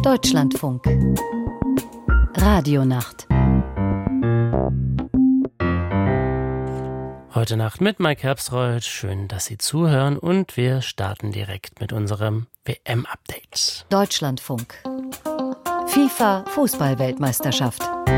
Deutschlandfunk. Radionacht. Heute Nacht mit Mike Herbstreuth. Schön, dass Sie zuhören und wir starten direkt mit unserem WM-Update. Deutschlandfunk. FIFA Fußball-Weltmeisterschaft.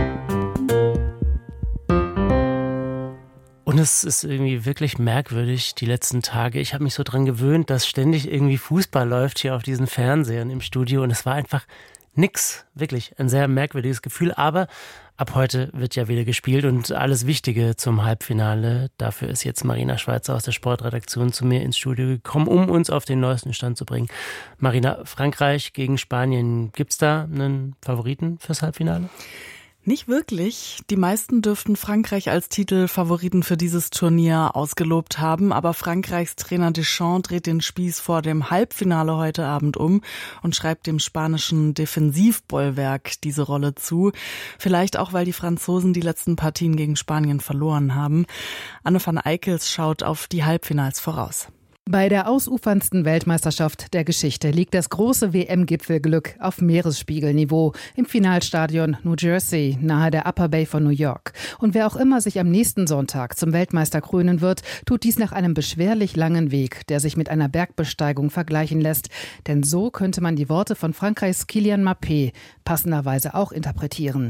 Und es ist irgendwie wirklich merkwürdig, die letzten Tage. Ich habe mich so dran gewöhnt, dass ständig irgendwie Fußball läuft hier auf diesen Fernsehern im Studio. Und es war einfach nix. Wirklich ein sehr merkwürdiges Gefühl. Aber ab heute wird ja wieder gespielt und alles Wichtige zum Halbfinale. Dafür ist jetzt Marina Schweizer aus der Sportredaktion zu mir ins Studio gekommen, um uns auf den neuesten Stand zu bringen. Marina, Frankreich gegen Spanien. Gibt's da einen Favoriten fürs Halbfinale? Nicht wirklich. Die meisten dürften Frankreich als Titelfavoriten für dieses Turnier ausgelobt haben, aber Frankreichs Trainer Deschamps dreht den Spieß vor dem Halbfinale heute Abend um und schreibt dem spanischen Defensivbollwerk diese Rolle zu. Vielleicht auch, weil die Franzosen die letzten Partien gegen Spanien verloren haben. Anne van Eickels schaut auf die Halbfinals voraus. Bei der ausuferndsten Weltmeisterschaft der Geschichte liegt das große WM-Gipfelglück auf Meeresspiegelniveau im Finalstadion New Jersey, nahe der Upper Bay von New York. Und wer auch immer sich am nächsten Sonntag zum Weltmeister krönen wird, tut dies nach einem beschwerlich langen Weg, der sich mit einer Bergbesteigung vergleichen lässt. Denn so könnte man die Worte von Frankreichs Kylian Mbappé passenderweise auch interpretieren.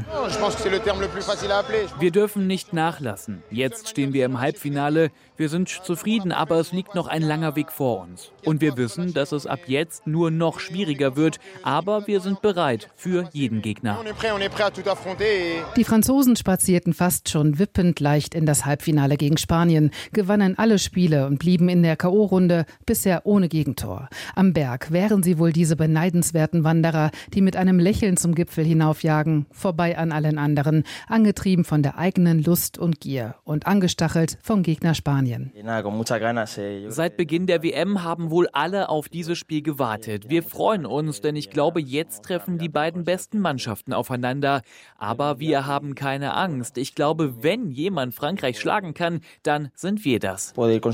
Wir dürfen nicht nachlassen. Jetzt stehen wir im Halbfinale. Wir sind zufrieden, aber es liegt noch ein langer Weg vor uns. Und wir wissen, dass es ab jetzt nur noch schwieriger wird, aber wir sind bereit für jeden Gegner. Die Franzosen spazierten fast schon wippend leicht in das Halbfinale gegen Spanien, gewannen alle Spiele und blieben in der K.O.-Runde bisher ohne Gegentor. Am Berg wären sie wohl diese beneidenswerten Wanderer, die mit einem Lächeln zum Gipfel hinaufjagen, vorbei an allen anderen, angetrieben von der eigenen Lust und Gier und angestachelt vom Gegner Spanien. Seit Beginn der WM haben wohl alle auf dieses Spiel gewartet. Wir freuen uns, denn ich glaube, jetzt treffen die beiden besten Mannschaften aufeinander. Aber wir haben keine Angst. Ich glaube, wenn jemand Frankreich schlagen kann, dann sind wir das.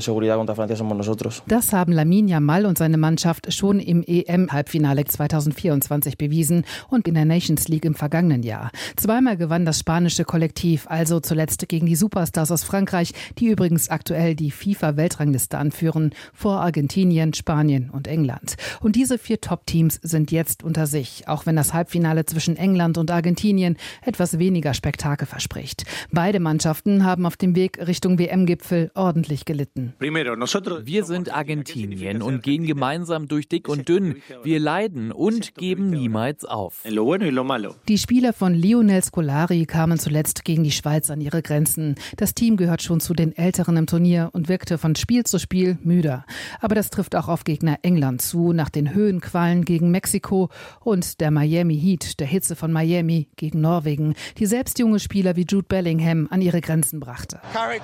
Das haben Lamine Yamal und seine Mannschaft schon im EM-Halbfinale 2024 bewiesen und in der Nations League im vergangenen Jahr. Zweimal gewann das spanische Kollektiv, also zuletzt gegen die Superstars aus Frankreich, die übrigens aktuell die FIFA-Weltrangliste anführen, vor Argentinien, Spanien und England. Und diese 4 Top-Teams sind jetzt unter sich, auch wenn das Halbfinale zwischen England und Argentinien etwas weniger Spektakel verspricht. Beide Mannschaften haben auf dem Weg Richtung WM-Gipfel ordentlich gelitten. Wir sind Argentinien und gehen gemeinsam durch dick und dünn. Wir leiden und geben niemals auf. Die Spieler von Lionel Scolari kamen zuletzt gegen die Schweiz an ihre Grenzen. Das Team gehört schon zu den Älteren im Turnier und wirkte von Spiel zu Spiel müder. Aber das trifft auch auf Gegner England zu, nach den Höhenqualen gegen Mexiko und der Miami Heat, der Hitze von Miami gegen Norwegen, die selbst junge Spieler wie Jude Bellingham an ihre Grenzen brachte.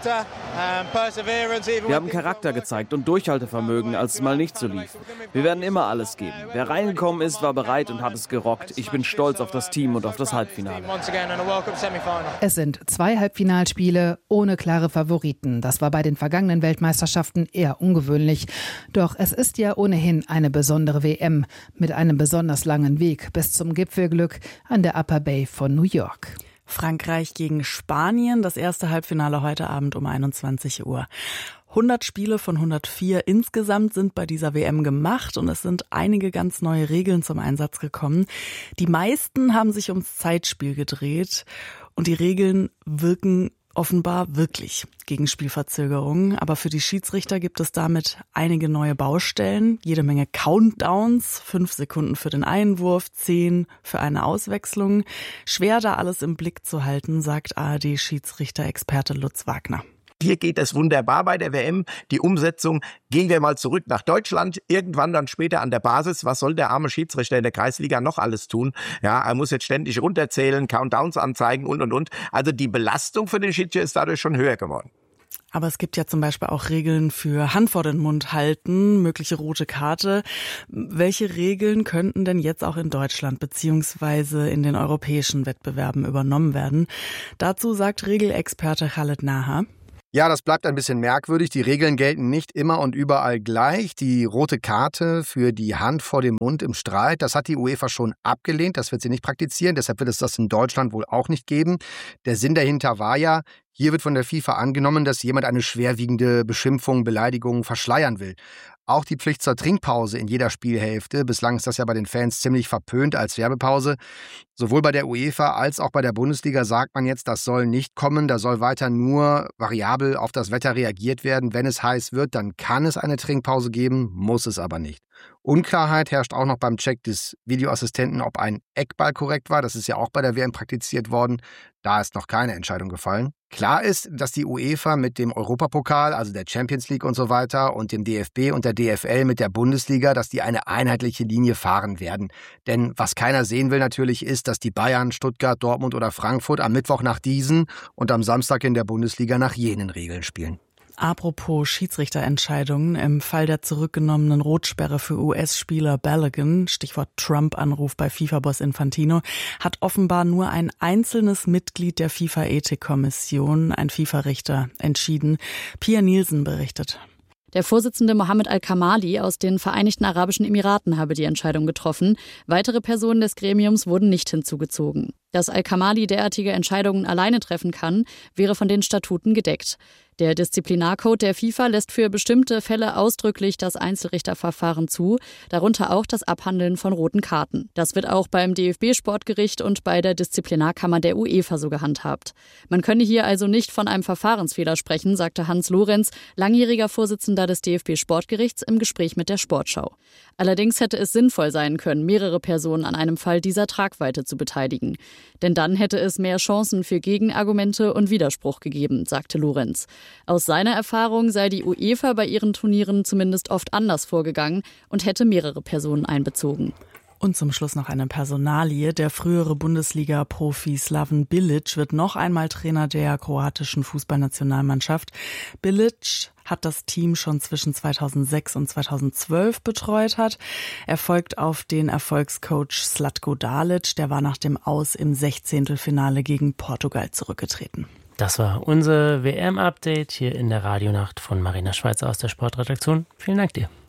Wir haben Charakter gezeigt und Durchhaltevermögen, als es mal nicht so lief. Wir werden immer alles geben. Wer reingekommen ist, war bereit und hat es gerockt. Ich bin stolz auf das Team und auf das Halbfinale. Es sind 2 Halbfinalspiele ohne klare Favoriten. Das war bei den vergangenen Weltmeisterschaften eher ungewöhnlich. Doch es ist ja ohnehin eine besondere WM mit einem besonders langen Weg bis zum Gipfelglück an der Upper Bay von New York. Frankreich gegen Spanien, das erste Halbfinale heute Abend um 21 Uhr. 100 Spiele von 104 insgesamt sind bei dieser WM gemacht und es sind einige ganz neue Regeln zum Einsatz gekommen. Die meisten haben sich ums Zeitspiel gedreht und die Regeln wirken offenbar wirklich gegen Spielverzögerungen. Aber für die Schiedsrichter gibt es damit einige neue Baustellen, jede Menge Countdowns, 5 Sekunden für den Einwurf, 10 für eine Auswechslung. Schwer da alles im Blick zu halten, sagt ARD-Schiedsrichter-Experte Lutz Wagner. Hier geht es wunderbar bei der WM. Die Umsetzung, gehen wir mal zurück nach Deutschland, irgendwann dann später an der Basis. Was soll der arme Schiedsrichter in der Kreisliga noch alles tun? Ja, er muss jetzt ständig runterzählen, Countdowns anzeigen und. Also die Belastung für den Schiedsrichter ist dadurch schon höher geworden. Aber es gibt ja zum Beispiel auch Regeln für Hand vor den Mund halten, mögliche rote Karte. Welche Regeln könnten denn jetzt auch in Deutschland beziehungsweise in den europäischen Wettbewerben übernommen werden? Dazu sagt Regelexperte Khaled Naha. Ja, das bleibt ein bisschen merkwürdig. Die Regeln gelten nicht immer und überall gleich. Die rote Karte für die Hand vor dem Mund im Streit, das hat die UEFA schon abgelehnt. Das wird sie nicht praktizieren. Deshalb wird es das in Deutschland wohl auch nicht geben. Der Sinn dahinter war ja, hier wird von der FIFA angenommen, dass jemand eine schwerwiegende Beschimpfung, Beleidigung verschleiern will. Auch die Pflicht zur Trinkpause in jeder Spielhälfte. Bislang ist das ja bei den Fans ziemlich verpönt als Werbepause. Sowohl bei der UEFA als auch bei der Bundesliga sagt man jetzt, das soll nicht kommen. Da soll weiter nur variabel auf das Wetter reagiert werden. Wenn es heiß wird, dann kann es eine Trinkpause geben, muss es aber nicht. Unklarheit herrscht auch noch beim Check des Videoassistenten, ob ein Eckball korrekt war. Das ist ja auch bei der WM praktiziert worden. Da ist noch keine Entscheidung gefallen. Klar ist, dass die UEFA mit dem Europapokal, also der Champions League und so weiter, und dem DFB und der DFL mit der Bundesliga, dass die eine einheitliche Linie fahren werden. Denn was keiner sehen will natürlich ist, dass die Bayern, Stuttgart, Dortmund oder Frankfurt am Mittwoch nach diesen und am Samstag in der Bundesliga nach jenen Regeln spielen. Apropos Schiedsrichterentscheidungen, im Fall der zurückgenommenen Rotsperre für US-Spieler Balogun, Stichwort Trump-Anruf bei FIFA-Boss Infantino, hat offenbar nur ein einzelnes Mitglied der FIFA-Ethikkommission, ein FIFA-Richter, entschieden. Pia Nielsen berichtet. Der Vorsitzende Mohammed Al-Kamali aus den Vereinigten Arabischen Emiraten habe die Entscheidung getroffen. Weitere Personen des Gremiums wurden nicht hinzugezogen. Dass Al-Kamali derartige Entscheidungen alleine treffen kann, wäre von den Statuten gedeckt. Der Disziplinarcode der FIFA lässt für bestimmte Fälle ausdrücklich das Einzelrichterverfahren zu, darunter auch das Abhandeln von roten Karten. Das wird auch beim DFB-Sportgericht und bei der Disziplinarkammer der UEFA so gehandhabt. Man könne hier also nicht von einem Verfahrensfehler sprechen, sagte Hans Lorenz, langjähriger Vorsitzender des DFB-Sportgerichts im Gespräch mit der Sportschau. Allerdings hätte es sinnvoll sein können, mehrere Personen an einem Fall dieser Tragweite zu beteiligen. Denn dann hätte es mehr Chancen für Gegenargumente und Widerspruch gegeben, sagte Lorenz. Aus seiner Erfahrung sei die UEFA bei ihren Turnieren zumindest oft anders vorgegangen und hätte mehrere Personen einbezogen. Und zum Schluss noch eine Personalie. Der frühere Bundesliga-Profi Slaven Bilic wird noch einmal Trainer der kroatischen Fußballnationalmannschaft. Bilic hat das Team schon zwischen 2006 und 2012 betreut hat. Er folgt auf den Erfolgscoach Zlatko Dalic. Der war nach dem Aus im 16. gegen Portugal zurückgetreten. Das war unser WM-Update hier in der Radionacht von Marina Schweizer aus der Sportredaktion. Vielen Dank dir.